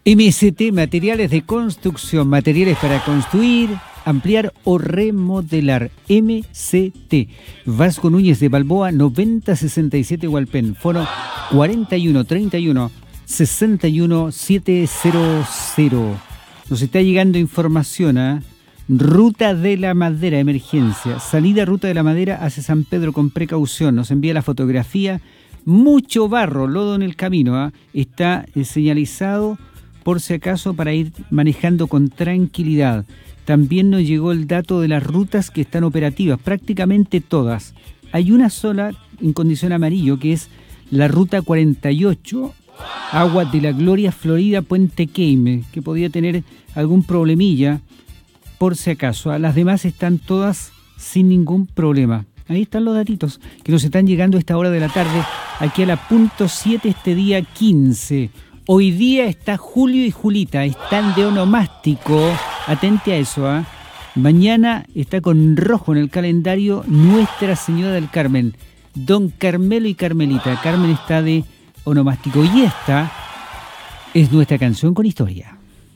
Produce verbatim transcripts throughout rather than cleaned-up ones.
M S T, materiales de construcción, materiales para construir, ampliar o remodelar. M C T. Vasco Núñez de Balboa, noventa sesenta y siete Hualpén. Foro cuarenta y uno treinta y uno sesenta y uno setecientos. Nos está llegando información a ¿eh? Ruta de la Madera, emergencia. Salida Ruta de la Madera hacia San Pedro con precaución. Nos envía la fotografía. Mucho barro, lodo en el camino. ¿eh? Está eh, señalizado por si acaso para ir manejando con tranquilidad. También nos llegó el dato de las rutas que están operativas, prácticamente todas. Hay una sola en condición amarillo, que es la ruta cuarenta y ocho, Agua de la Gloria, Florida, Puente Queime, que podía tener algún problemilla, por si acaso. Las demás están todas sin ningún problema. Ahí están los datitos que nos están llegando a esta hora de la tarde, aquí a la punto siete este día quince. Hoy día está Julio y Julita, están de onomástico, atente a eso. ¿eh? Mañana está con rojo en el calendario Nuestra Señora del Carmen, Don Carmelo y Carmelita. Carmen está de onomástico y esta es nuestra canción con historia.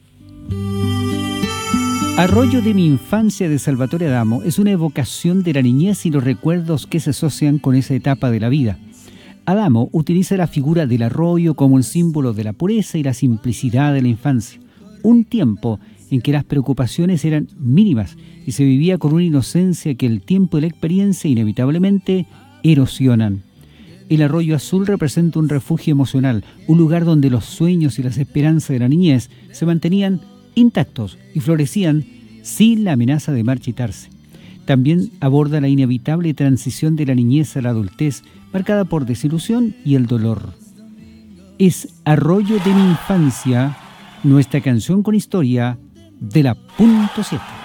Arroyo de mi infancia de Salvatore Adamo es una evocación de la niñez y los recuerdos que se asocian con esa etapa de la vida. Adamo utiliza la figura del arroyo como el símbolo de la pureza y la simplicidad de la infancia, un tiempo en que las preocupaciones eran mínimas y se vivía con una inocencia que el tiempo y la experiencia inevitablemente erosionan. El arroyo azul representa un refugio emocional, un lugar donde los sueños y las esperanzas de la niñez se mantenían intactos y florecían sin la amenaza de marchitarse. También aborda la inevitable transición de la niñez a la adultez, marcada por desilusión y el dolor. Es Arroyo de mi infancia, nuestra canción con historia de la punto siete.